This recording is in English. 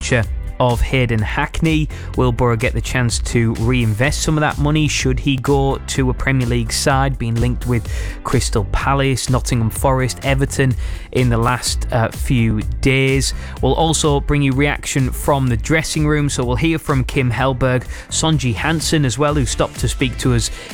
departure of Hayden Hackney. Will Borough get the chance to reinvest some of that money should he go to a Premier League side, being linked with Crystal Palace, Nottingham Forest, Everton in the last few days? We'll also bring you reaction from the dressing room, so we'll hear from Kim Hellberg, Sonji Hansen as well, who stopped to speak to us